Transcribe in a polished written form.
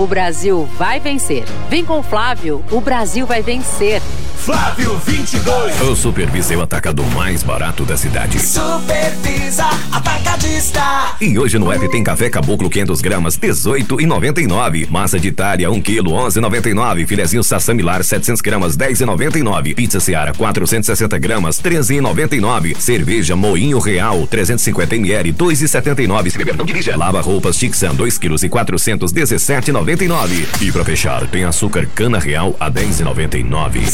o Brasil vai vencer. Vem com o Flávio, o Brasil vai vencer. Flávio 22. O Supervisa é o atacado mais barato da cidade. Supervisa Atacadista. E hoje no app tem café caboclo 500 gramas, 18,99. Massa de Itália, 1 quilo, 11,99. Filezinho Sassamilar, 700 gramas, 10,99. Pizza Seara, 460 gramas, 13,99. Cerveja Moinho Real, 350 ml, 2,79. Se beber não dirija. Lava roupas Tixan, 2 quilos e 417,99. E pra fechar, tem açúcar Cana Real a 10,99.